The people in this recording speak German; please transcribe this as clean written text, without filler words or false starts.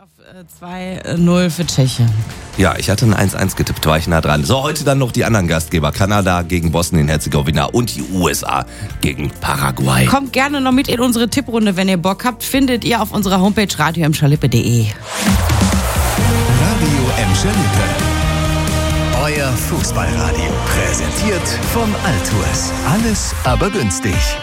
auf 2-0 für Tschechien. Ja, ich hatte ein 1-1 getippt, war ich nah dran. So, heute dann noch die anderen Gastgeber. Kanada gegen Bosnien-Herzegowina und die USA gegen Paraguay. Kommt gerne noch mit in unsere Tipprunde, wenn ihr Bock habt. Findet ihr auf unserer Homepage radio-m-schalippe.de. Radio M-Schalippe. Euer Fußballradio. Präsentiert von Altours. Alles aber günstig.